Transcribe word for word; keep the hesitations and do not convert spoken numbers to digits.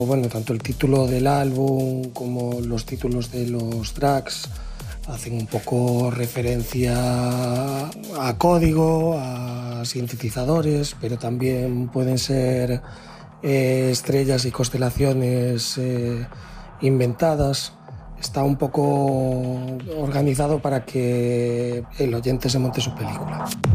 Bueno, tanto el título del álbum como los títulos de los tracks hacen un poco referencia a código, a sintetizadores, pero también pueden ser eh, estrellas y constelaciones eh, inventadas. Está un poco organizado para que el oyente se monte su película.